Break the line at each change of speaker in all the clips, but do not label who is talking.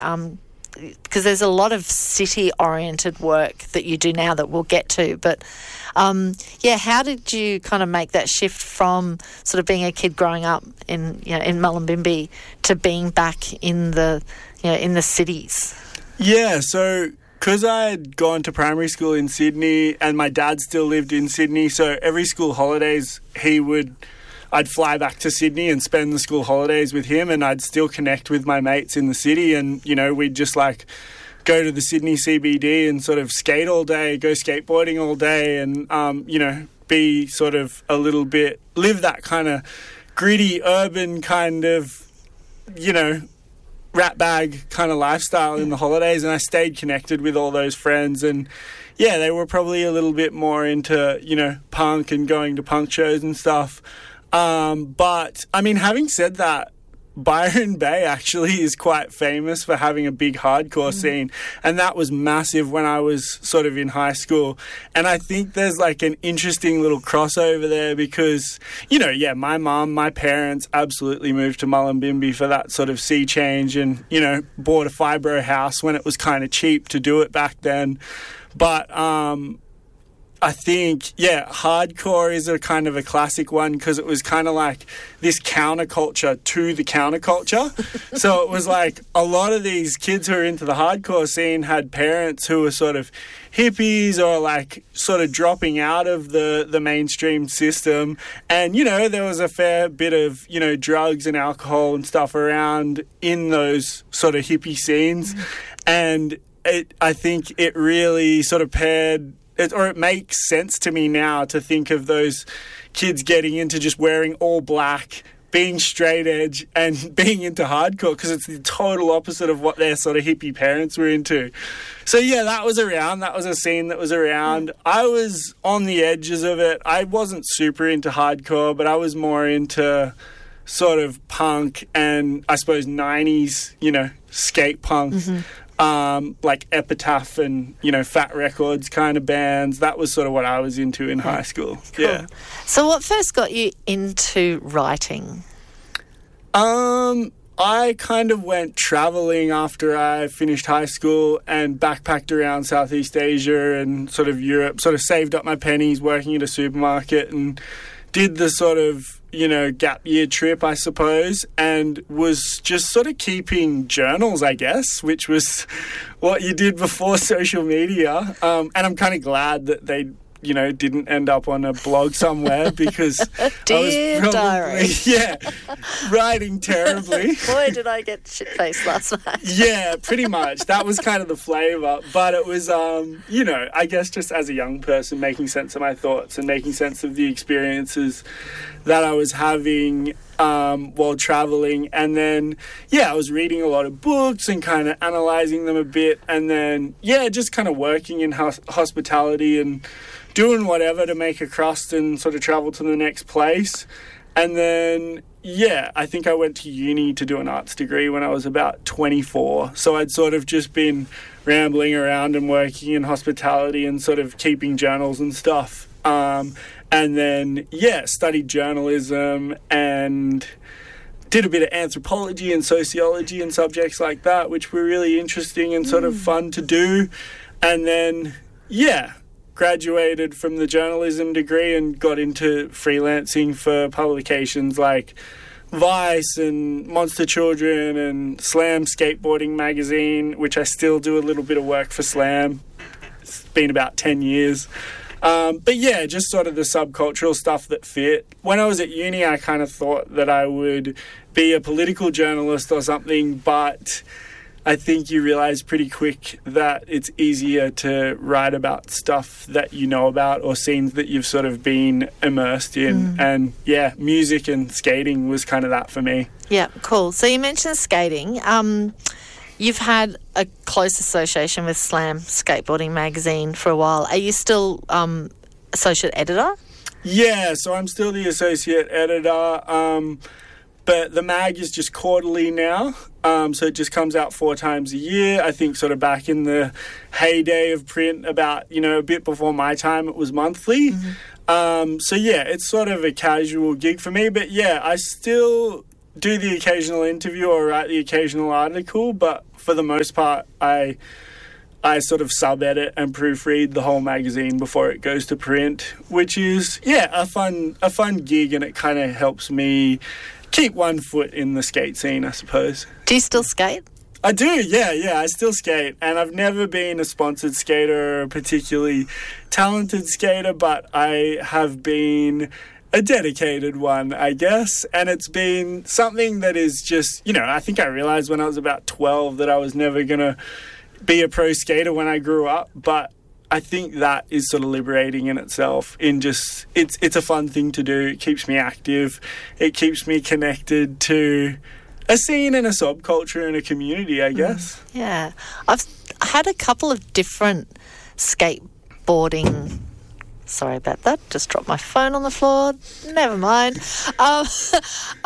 because there's a lot of city-oriented work that you do now that we'll get to. But, how did you kind of make that shift from sort of being a kid growing up in Mullumbimby to being back in the cities?
Yeah, so because I had gone to primary school in Sydney and my dad still lived in Sydney, so every school holidays I'd fly back to Sydney and spend the school holidays with him, and I'd still connect with my mates in the city, and, we'd just go to the Sydney CBD and sort of skate all day, go skateboarding all day, and, be sort of a little bit, live that kind of gritty, urban kind of, rat bag kind of lifestyle in the holidays, and I stayed connected with all those friends, and yeah, they were probably a little bit more into, punk and going to punk shows and stuff. But, I mean, having said that, Byron Bay actually is quite famous for having a big hardcore scene, and that was massive when I was sort of in high school. And I think there's an interesting little crossover there because, my mum, my parents absolutely moved to Mullumbimby for that sort of sea change and, bought a fibro house when it was kind of cheap to do it back then. But, I think, hardcore is a kind of a classic one because it was kind of like this counterculture to the counterculture. So it was a lot of these kids who are into the hardcore scene had parents who were sort of hippies or sort of dropping out of the mainstream system. And, there was a fair bit of, drugs and alcohol and stuff around in those sort of hippie scenes. And I think it really sort of paired... It makes sense to me now to think of those kids getting into just wearing all black, being straight edge and being into hardcore because it's the total opposite of what their sort of hippie parents were into. So, yeah, that was around. That was a scene that was around. I was on the edges of it. I wasn't super into hardcore, but I was more into sort of punk and, I suppose, 90s, skate punk. Like Epitaph and, Fat Records kind of bands. That was sort of what I was into in high school.
Cool.
Yeah.
So what first got you into writing?
I kind of went travelling after I finished high school and backpacked around Southeast Asia and sort of Europe, sort of saved up my pennies working at a supermarket and did the sort of, gap year trip, I suppose, and was just sort of keeping journals, I guess, which was what you did before social media. And I'm kind of glad that they, didn't end up on a blog somewhere because
Dear
I was
diary.
writing terribly.
Boy, did I get shit-faced last night.
Yeah, pretty much. That was kind of the flavour. But it was, I guess just as a young person, making sense of my thoughts and making sense of the experiences that I was having while travelling. And then, I was reading a lot of books and kind of analysing them a bit. And then, just kind of working in hospitality and doing whatever to make a crust and sort of travel to the next place. And then, I think I went to uni to do an arts degree when I was about 24. So I'd sort of just been rambling around and working in hospitality and sort of keeping journals and stuff. And then, studied journalism and did a bit of anthropology and sociology and subjects like that, which were really interesting and sort of fun to do. And then, graduated from the journalism degree and got into freelancing for publications like Vice and Monster Children and Slam Skateboarding Magazine, which I still do a little bit of work for Slam. It's been about 10 years. But just sort of the subcultural stuff that fit. When I was at uni, I kind of thought that I would be a political journalist or something, but I think you realise pretty quick that it's easier to write about stuff that you know about or scenes that you've sort of been immersed in. And, music and skating was kind of that for me.
Yeah, cool. So you mentioned skating. You've had a close association with Slam Skateboarding Magazine for a while. Are you still associate editor?
Yeah, so I'm still the associate editor, but the mag is just quarterly now, so it just comes out 4 times a year. I think sort of back in the heyday of print about, a bit before my time, it was monthly. It's sort of a casual gig for me, but I still do the occasional interview or write the occasional article, but for the most part, I sort of sub-edit and proofread the whole magazine before it goes to print, which is, a fun gig, and it kind of helps me keep one foot in the skate scene, I suppose.
Do you still skate?
I do, yeah, I still skate, and I've never been a sponsored skater or a particularly talented skater, but I have been a dedicated one, I guess, and it's been something that is just, I think I realised when I was about 12 that I was never going to be a pro skater when I grew up, but I think that is sort of liberating in itself. It's a fun thing to do. It keeps me active. It keeps me connected to a scene and a subculture and a community, I guess.
Yeah. I've had a couple of different skateboarding... Sorry about that. Just dropped my phone on the floor. Never mind. I've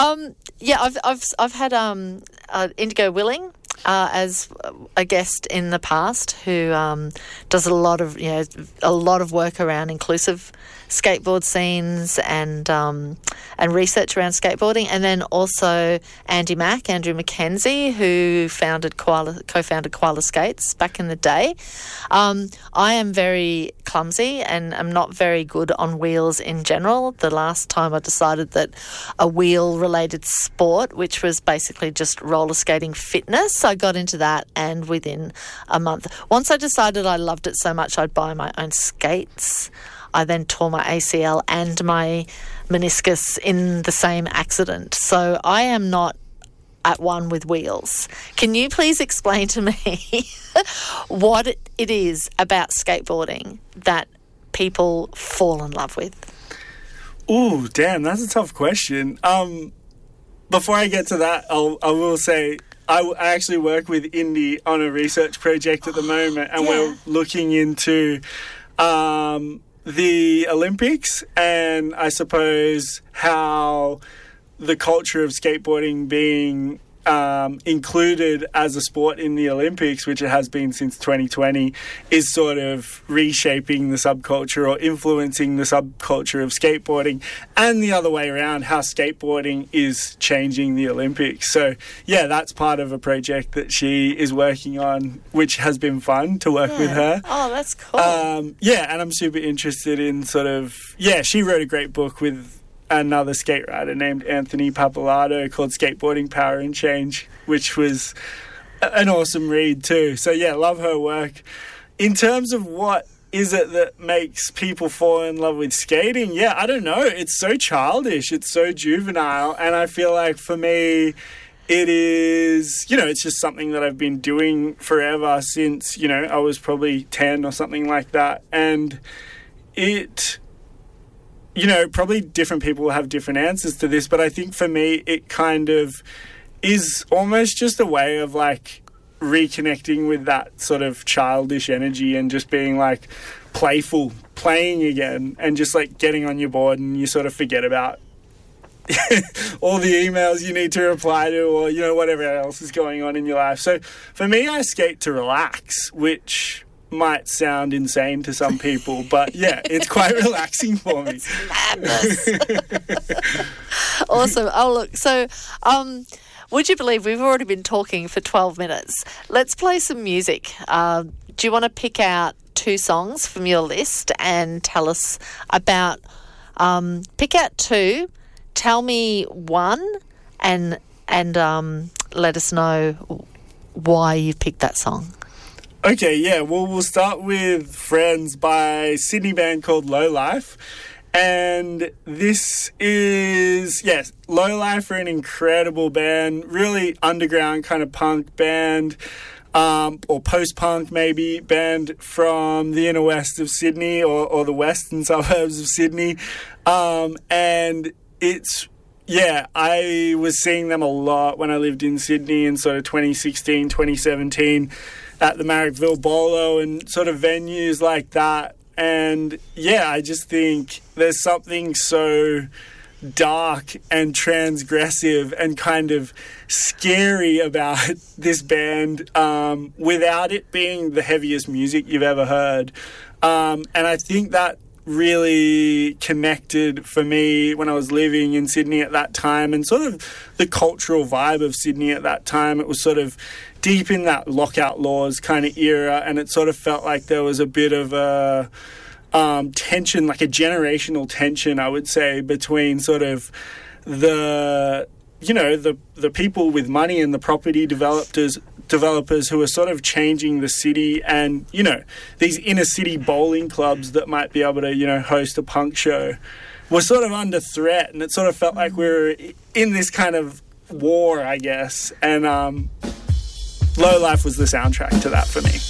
had Indigo Willing as a guest in the past, who does a lot of work around inclusive skateboard scenes and research around skateboarding, and then also Andrew Mackenzie, who co-founded Koala Skates back in the day. I am very clumsy and I'm not very good on wheels in general. The last time I decided that a wheel-related sport, which was basically just roller skating fitness, I got into that, and within a month, once I decided I loved it so much I'd buy my own skates, I then tore my ACL and my meniscus in the same accident. So I am not at one with wheels. Can you please explain to me what it is about skateboarding that people fall in love with?
Ooh, damn, that's a tough question. Before I get to that, I will say I actually work with Indy on a research project at the moment, and we're looking into the Olympics, and I suppose how the culture of skateboarding being included as a sport in the Olympics, which it has been since 2020, is sort of reshaping the subculture or influencing the subculture of skateboarding, and the other way around, how skateboarding is changing the Olympics. So yeah, that's part of a project that she is working on, which has been fun to work with her.
Oh, that's cool.
And I'm super interested in she wrote a great book with another skate rider named Anthony Pappalardo called Skateboarding Power and Change, which was an awesome read too. So yeah, love her work. In terms of what is it that makes people fall in love with skating, I don't know. It's so childish. It's so juvenile. And I feel like for me, it is, it's just something that I've been doing forever since, I was probably 10 or something like that. And it... probably different people will have different answers to this, but I think for me it kind of is almost just a way of reconnecting with that sort of childish energy and just being playful, playing again, and just getting on your board, and you sort of forget about all the emails you need to reply to, or whatever else is going on in your life. So for me, I skate to relax, which might sound insane to some people, but it's quite relaxing for me.
It's madness. Awesome. Oh, look, so would you believe we've already been talking for 12 minutes? Let's play some music. Do you want to pick out 2 songs from your list and tell us about... pick out 2, tell me 1, and let us know why you picked that song.
Okay, well, we'll start with Friends by Sydney band called Low Life. And this is, Low Life are an incredible band, really underground kind of punk band, or post-punk maybe, band from the inner west of Sydney, or the western suburbs of Sydney. And it's... I was seeing them a lot when I lived in Sydney in sort of 2016, 2017, at the Marrickville Bolo and sort of venues like that. And I just think there's something so dark and transgressive and kind of scary about this band, without it being the heaviest music you've ever heard. And I think that really connected for me when I was living in Sydney at that time, and sort of the cultural vibe of Sydney at that time. It was sort of deep in that lockout laws kind of era, and it sort of felt like there was a bit of a tension, like a generational tension, I would say, between sort of the people with money and the property developers who are sort of changing the city, and, you know, these inner city bowling clubs that might be able to, you know, host a punk show were sort of under threat, and it sort of felt like we were in this kind of war, I guess, and Low Life was the soundtrack to that for me.